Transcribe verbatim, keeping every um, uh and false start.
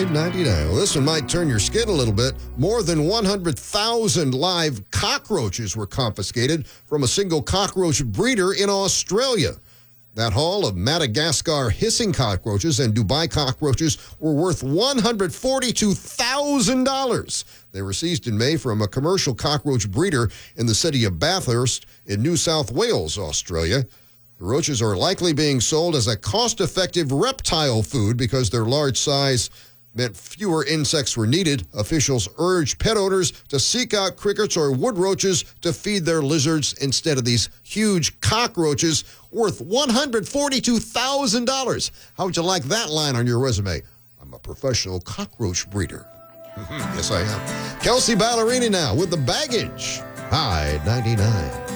Hyde ninety-nine. Well, this one might turn your skin a little bit. More than one hundred thousand live cockroaches were confiscated from a single cockroach breeder in Australia. That haul of Madagascar hissing cockroaches and Dubai cockroaches were worth one hundred forty-two thousand dollars. They were seized in May from a commercial cockroach breeder in the city of Bathurst in New South Wales, Australia. The roaches are likely being sold as a cost-effective reptile food because their large size meant fewer insects were needed. Officials urged pet owners to seek out crickets or wood roaches to feed their lizards instead of these huge cockroaches worth one hundred forty-two thousand dollars. How would you like that line on your resume? I'm a professional cockroach breeder. Yes, I am. Kelsey Ballerini now with The Baggage. Hyde ninety-nine.